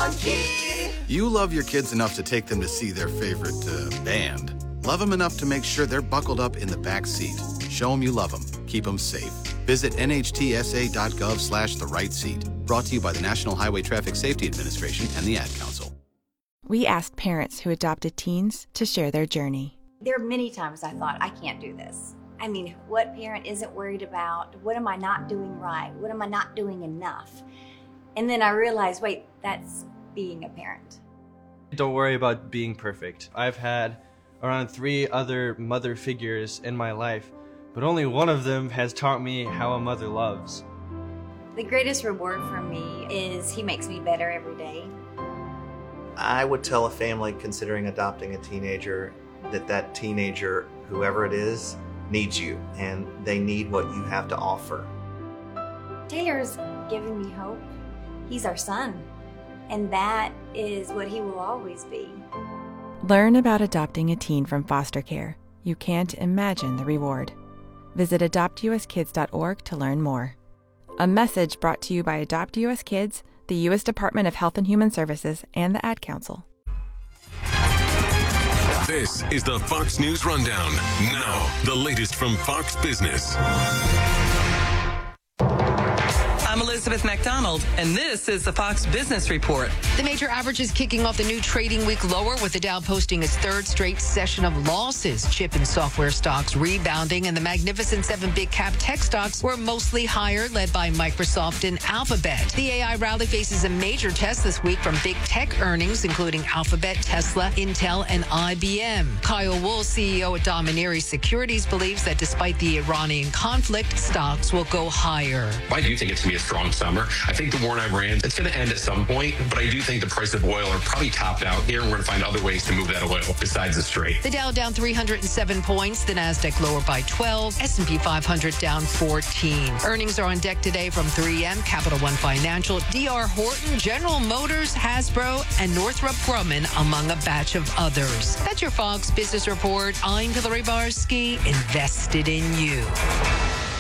Funky. You love your kids enough to take them to see their favorite band. Love them enough to make sure they're buckled up in the back seat. Show them you love them. Keep them safe. Visit nhtsa.gov/the-right-seat. Brought to you by the National Highway Traffic Safety Administration and the Ad Council. We asked parents who adopted teens to share their journey. There are many times I thought, I can't do this. I mean, what parent isn't worried about? What am I not doing right? What am I not doing enough? And then I realized, wait, that's being a parent. Don't worry about being perfect. I've had around 3 other mother figures in my life, but only one of them has taught me how a mother loves. The greatest reward for me is he makes me better every day. I would tell a family considering adopting a teenager that teenager, whoever it is, needs you, and they need what you have to offer. Taylor's given me hope. He's our son, and that is what he will always be. Learn about adopting a teen from foster care. You can't imagine the reward. Visit adoptuskids.org to learn more. A message brought to you by Adopt US Kids, the U.S. Department of Health and Human Services, and the Ad Council. This is the Fox News Rundown. Now, the latest from Fox Business. I'm Elizabeth McDonald, and this is the Fox Business Report. The major averages kicking off the new trading week lower, with the Dow posting its 3rd straight session of losses. Chip and software stocks rebounding, and the Magnificent 7 big cap tech stocks were mostly higher, led by Microsoft and Alphabet. The AI rally faces a major test this week from big tech earnings, including Alphabet, Tesla, Intel, and IBM. Kyle Wool, CEO at Domineering Securities, believes that despite the Iranian conflict, stocks will go higher. I do think it's going to be a strong summer. I think the war in Iran, it's going to end at some point, but I do think the price of oil are probably topped out here, and we're going to find other ways to move that oil besides the Strait. The Dow down 307 points, the Nasdaq lower by 12, S&P 500 down 14. Earnings are on deck today from 3M, Capital One Financial, D.R. Horton, General Motors, Hasbro, and Northrop Grumman, among a batch of others. That's your Fox Business Report. I'm Hillary Barsky, invested in you.